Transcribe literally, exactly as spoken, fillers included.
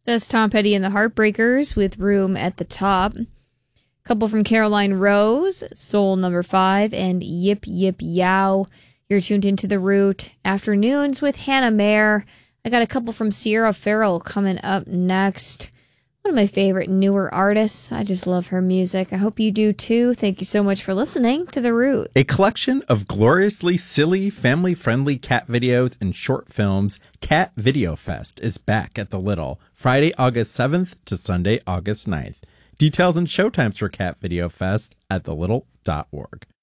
That's Tom Petty and the Heartbreakers with Room at the Top. Couple from Caroline Rose, Soul Number Five, and Yip Yip Yow. You're tuned into The Root. Afternoons with Hannah Mayer. I got a couple from Sierra Farrell coming up next. One of my favorite newer artists. I just love her music. I hope you do too. Thank you so much for listening to The Root. A collection of gloriously silly, family-friendly cat videos and short films, Cat Video Fest is back at the Little, Friday, August seventh to Sunday, August ninth. Details and showtimes for Cat Video Fest at the little dot org.